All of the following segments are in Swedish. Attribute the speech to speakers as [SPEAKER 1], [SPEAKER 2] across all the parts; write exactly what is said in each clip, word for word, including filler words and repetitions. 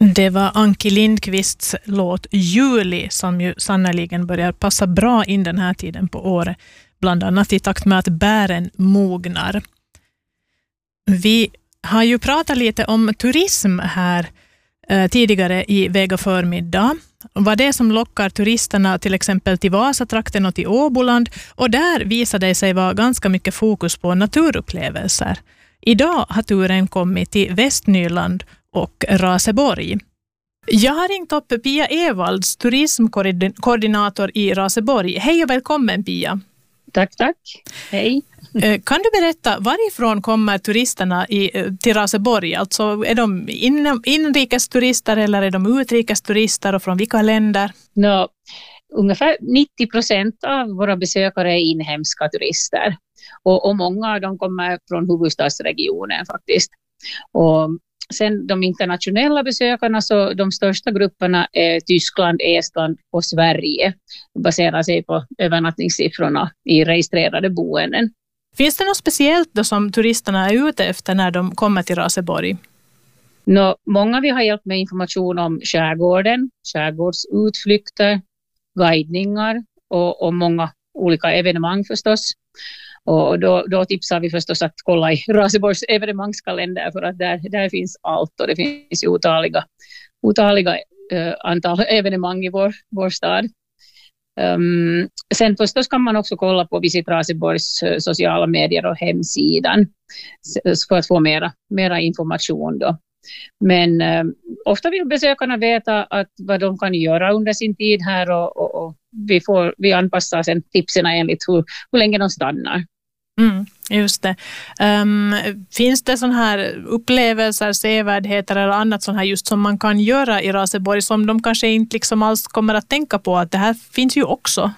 [SPEAKER 1] Det var Anki Lindqvists låt Juli som ju sannoliken börjar passa bra in den här tiden på året, bland annat i takt med att bären mognar. Vi har ju pratat lite om turism här eh, tidigare i Vega förmiddag. Vad det är som lockar turisterna till exempel till Vasatrakten och till Åboland, och där visade det sig vara ganska mycket fokus på naturupplevelser. Idag har turen kommit till Västnyland och Raseborg. Jag har ringt upp Pia Evalds, turismkoordinator i Raseborg. Hej och välkommen, Pia.
[SPEAKER 2] Tack, tack. Hej.
[SPEAKER 1] Kan du berätta, varifrån kommer turisterna i, till Raseborg? Alltså, är de in, inrikesturister eller är de utrikesturister och från vilka länder?
[SPEAKER 2] No, ungefär nittio procent av våra besökare är inhemska turister. Och, och många av dem kommer från huvudstadsregionen faktiskt. Och sen de internationella besökarna, så de största grupperna är Tyskland, Estland och Sverige. Det baserar sig på övernattningssiffrorna i registrerade boenden.
[SPEAKER 1] Finns det något speciellt då som turisterna är ute efter när de kommer till Raseborg?
[SPEAKER 2] No, många vi har hjälpt med information om skärgården, skärgårdsutflykter, guidningar och, och många olika evenemang förstås. Och då, då tipsar vi förstås att kolla i Raseborgs evenemangskalender, för att där, där finns allt och det finns ju otaliga, otaliga uh, antal evenemang i vår, vår stad. Um, sen förstås kan man också kolla på Visit Raseborgs uh, sociala medier och hemsidan för att få mera, mera information då. Men uh, ofta vill besökarna veta att vad de kan göra under sin tid här och, och, och vi, får, vi anpassar sen tipsen enligt hur, hur länge de stannar.
[SPEAKER 1] Mm, just det. Um, finns det sån här upplevelser, sevärdheter eller annat sån här just som man kan göra i Raseborg som de kanske inte liksom alls kommer att tänka på att det här finns ju också?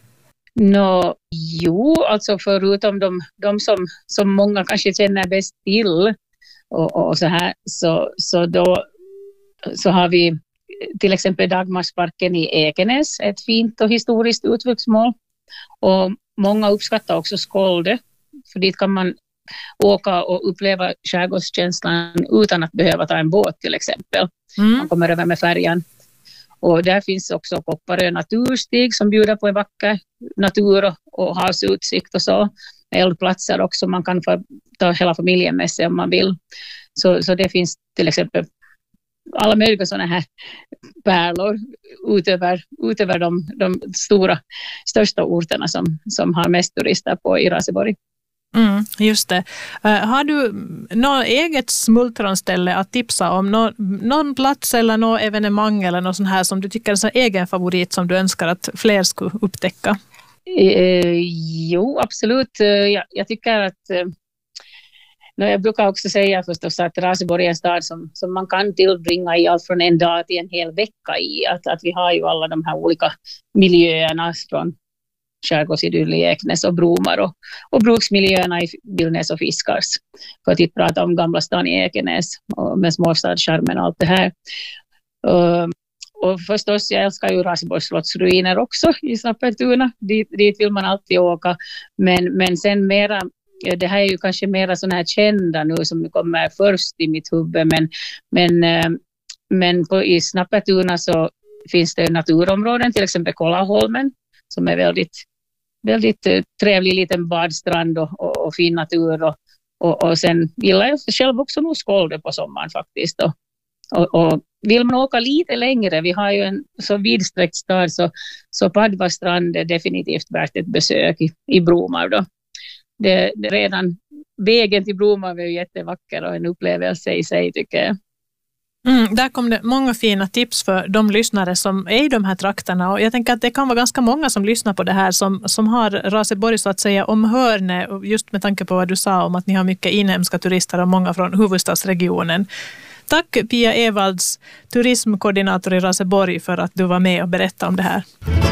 [SPEAKER 2] No, jo, alltså förutom de, de som, som många kanske känner bäst till och, och så här så, så då så har vi till exempel Dagmarsparken i Ekenäs, ett fint och historiskt utflyktsmål. Och många uppskattar också Skålde, för dit kan man åka och uppleva skärgårdskänslan utan att behöva ta en båt till exempel. Mm. Man kommer över med färjan. Och där finns också Kopparö naturstig som bjuder på en vacker natur och, och havsutsikt och så. Eldplatser också, man kan få ta hela familjen med sig om man vill. Så, så det finns till exempel alla möjliga sådana här pärlor utöver, utöver de, de stora, största orterna som, som har mest turister på i Raseborg.
[SPEAKER 1] Mm, just det. Uh, har du något eget smultronställe att tipsa om? Nå, någon plats eller något evenemang eller något sånt här som du tycker är en egen favorit som du önskar att fler skulle upptäcka?
[SPEAKER 2] Uh, jo, absolut. Uh, jag, jag tycker att uh, jag brukar också säga förstås att Raseborg är en stad som, som man kan tillbringa i allt från en dag till en hel vecka i. Att, att vi har ju alla de här olika miljöerna från skärgårdsidyll i Eknäs och Bromar och, och bruksmiljöerna i Billnäs och Fiskars. För att inte prata om gamla stan i Ekenäs och med småstadskärmen och allt det här. Uh, och förstås, jag älskar ju Raseborgs slottsruiner också i Snappertuna. Dit, dit vill man alltid åka. Men, men sen mera... Det här är ju kanske mera sådana här kända nu som kommer först i mitt huvud. Men, men, men på, i Snappertuna så finns det naturområden, till exempel Kolaholmen, som är väldigt, väldigt trevlig liten badstrand och, och, och fin natur. Och, och, och sen gillar jag själv också nog Skålde på sommaren faktiskt. Och, och, och vill man åka lite längre, vi har ju en så vidsträckt stad, så, så Padvastrand är definitivt värt ett besök i, i Bromar då. Det, det redan vägen till Bromar är ju jättevacker och en upplevelse i sig tycker jag.
[SPEAKER 1] Mm, där kom det många fina tips för de lyssnare som är i de här trakterna, och jag tänker att det kan vara ganska många som lyssnar på det här som, som har Raseborg så att säga om hörne, just med tanke på vad du sa om att ni har mycket inhemska turister och många från huvudstadsregionen. Tack Pia Evalds, turismkoordinator i Raseborg, för att du var med och berättade om det här.